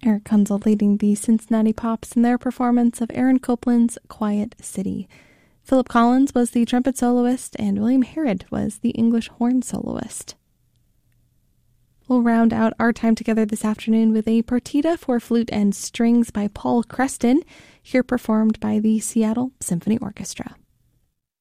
Eric Kunzel leading the Cincinnati Pops in their performance of Aaron Copland's Quiet City. Philip Collins was the trumpet soloist, and William Harrod was the English horn soloist. We'll round out our time together this afternoon with a partita for flute and strings by Paul Creston, here performed by the Seattle Symphony Orchestra.